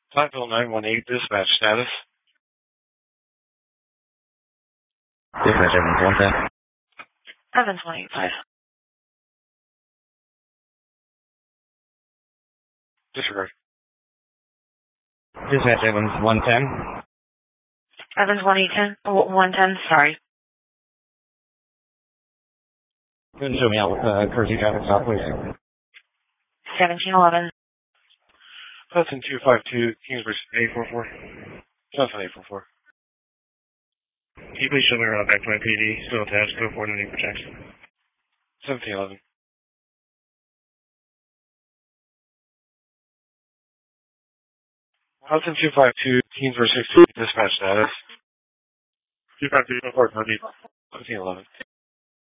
Platteville 918 dispatch status. Dispatch Evans 110. Evans 185. Disregard. Dispatch Evans 110. Evans 110. 110, sorry. Go and show me out with courtesy traffic stop, please. 1711. Hudson 252, Kingsbridge 844. Johnson 844. Can you please show me around back to my PD? Still attached, go forward and need protection. 1711. Hudson 252, Kingsbridge 16, dispatch status. 252, go forward, no need. 1711.